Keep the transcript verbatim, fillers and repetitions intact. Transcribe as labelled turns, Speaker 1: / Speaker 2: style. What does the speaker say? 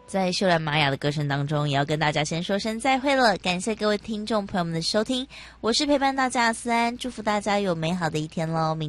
Speaker 1: 在秀兰玛雅的歌声当中，也要跟大家先说声再会了。感谢各位听众朋友们的收听，我是陪伴大家的思安，祝福大家有美好的一天喽。